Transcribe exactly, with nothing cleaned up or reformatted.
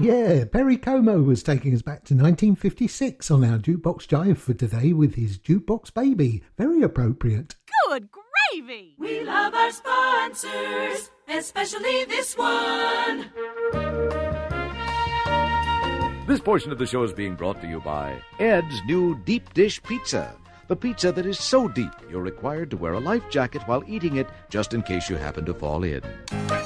Yeah, Perry Como was taking us back to nineteen fifty-six on our Jukebox Jive for today with his Jukebox Baby. Very appropriate. Good gravy! We love our sponsors, especially this one. This portion of the show is being brought to you by Ed's new Deep Dish Pizza. The pizza that is so deep you're required to wear a life jacket while eating it just in case you happen to fall in.